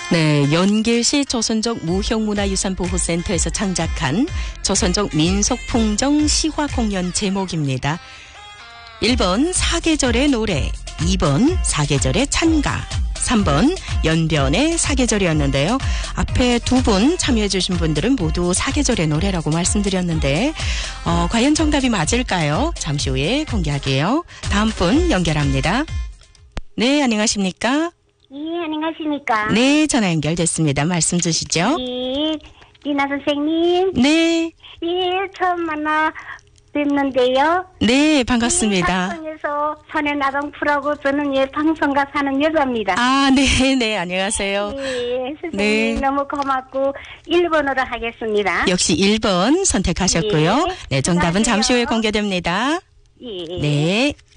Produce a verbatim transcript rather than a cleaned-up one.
네, 연길시 조선족 무형문화유산보호센터에서 창작한 조선족 민속풍정 시화 공연 제목입니다. 일 번 사계절의 노래, 이 번 사계절의 찬가, 삼 번 연변의 사계절이었는데요. 앞에 두 분 참여해 주신 분들은 모두 사계절의 노래라고 말씀드렸는데 어, 과연 정답이 맞을까요? 잠시 후에 공개할게요. 다음 분 연결합니다. 네, 안녕하십니까? 예, 안녕하십니까? 네, 전화 연결됐습니다. 말씀 주시죠. 예, 리나 선생님. 네. 예, 처음 만나 뵙는데요. 네, 반갑습니다. 방송에서 선해나동프라고 저는 예, 방송가 사는 여자입니다. 아, 네, 네, 안녕하세요. 예, 선생님 네. 너무 고맙고 일 번으로 하겠습니다. 역시 일 번 선택하셨고요. 예, 네, 정답은 잠시 후에 수고하세요. 공개됩니다. 예. 네.